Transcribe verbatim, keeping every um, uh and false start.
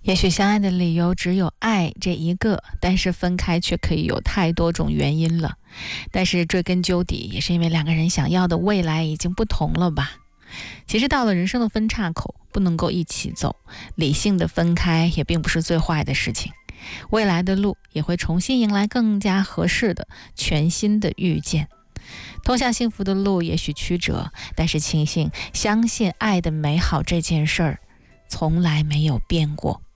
也许相爱的理由只有爱这一个，但是分开却可以有太多种原因了。但是追根究底，也是因为两个人想要的未来已经不同了吧。其实到了人生的分岔口，不能够一起走，理性的分开也并不是最坏的事情。未来的路也会重新迎来更加合适的全新的遇见。通向幸福的路也许曲折，但是庆幸相信爱的美好这件事儿从来没有变过。